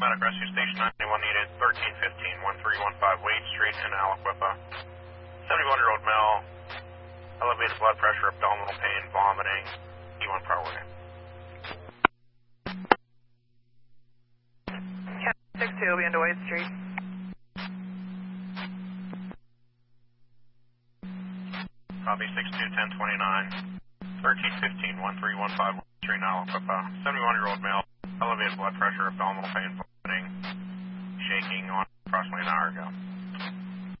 Medic Rescue Station 91 needed 1315 1315 Wade Street in Aliquippa. 71-year-old male, elevated blood pressure, abdominal pain, vomiting, E1 priority. 62 will be into Wade Street. Copy 62-1029, 1315 1315 Wade Street in Aliquippa. 71-year-old male, elevated blood pressure, abdominal pain, vomiting, shaking on approximately an hour ago.